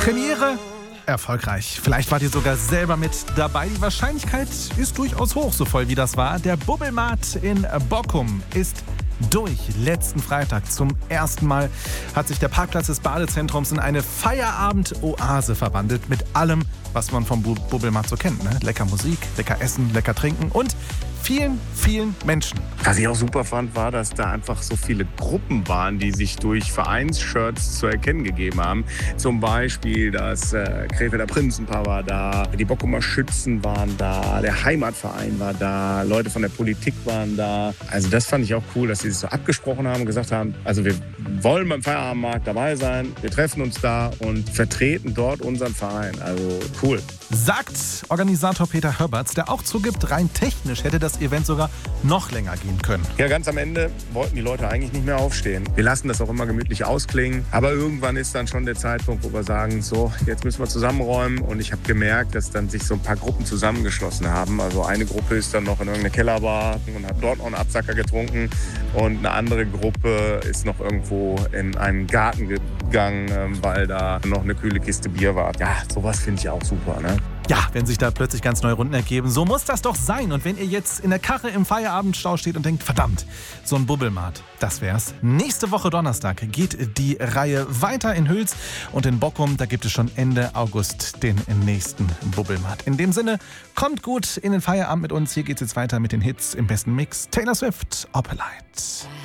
Premiere erfolgreich. Vielleicht wart ihr sogar selber mit dabei. Die Wahrscheinlichkeit ist durchaus hoch, so voll wie das war. Der Bubbelmarkt in Bockum ist durch. Letzten Freitag zum ersten Mal hat sich der Parkplatz des Badezentrums in eine Feierabend-Oase verwandelt. Mit allem, was man vom Bubbelmarkt so kennt. Ne? Lecker Musik, lecker Essen, lecker Trinken und vielen, vielen Menschen. Was ich auch super fand, war, dass da einfach so viele Gruppen waren, die sich durch Vereinsshirts zu erkennen gegeben haben. Zum Beispiel das Krefelder Prinzenpaar war da, die Bockumer Schützen waren da, der Heimatverein war da, Leute von der Politik waren da. Also das fand ich auch cool, dass sie sich so abgesprochen haben und gesagt haben, also wir wollen beim Feierabendmarkt dabei sein, wir treffen uns da und vertreten dort unseren Verein. Also cool. Sagt Organisator Peter Höberts, der auch zugibt, rein technisch hätte das Event sogar noch länger gehen können. Ja, ganz am Ende wollten die Leute eigentlich nicht mehr aufstehen. Wir lassen das auch immer gemütlich ausklingen. Aber irgendwann ist dann schon der Zeitpunkt, wo wir sagen, so, jetzt müssen wir zusammenräumen. Und ich habe gemerkt, dass dann sich so ein paar Gruppen zusammengeschlossen haben. Also eine Gruppe ist dann noch in irgendeine Kellerbar und hat dort noch einen Absacker getrunken. Und eine andere Gruppe ist noch irgendwo in einen Garten gegangen, weil da noch eine kühle Kiste Bier war. Ja, sowas finde ich auch super, ne? Ja, wenn sich da plötzlich ganz neue Runden ergeben, so muss das doch sein. Und wenn ihr jetzt in der Karre im Feierabendstau steht und denkt, verdammt, so ein Bubbelmarkt, das wär's. Nächste Woche Donnerstag geht die Reihe weiter in Hüls und in Bockum. Da gibt es schon Ende August den nächsten Bubbelmarkt. In dem Sinne, kommt gut in den Feierabend mit uns. Hier geht's jetzt weiter mit den Hits im besten Mix. Taylor Swift, Opalite.